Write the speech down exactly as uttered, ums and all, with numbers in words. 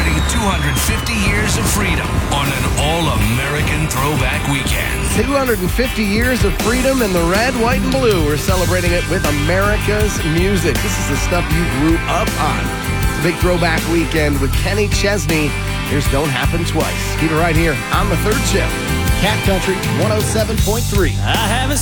celebrating two hundred fifty years of freedom on an all-American throwback weekend. two hundred fifty years of freedom in the red, white, and blue. We're celebrating it with America's music. This is the stuff you grew up on. It's a big throwback weekend with Kenny Chesney. Here's Don't Happen Twice. Keep it right here on the third shift. Cat Country one oh seven point three. I haven't